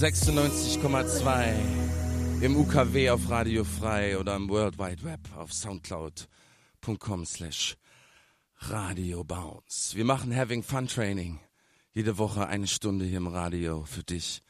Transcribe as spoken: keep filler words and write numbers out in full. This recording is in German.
sechsundneunzig Komma zwei im U K W auf Radio Frei oder im World Wide Web auf soundcloud punkt com slash Radio Bounce. Wir machen Having Fun Training. Jede Woche eine Stunde hier im Radio für dich.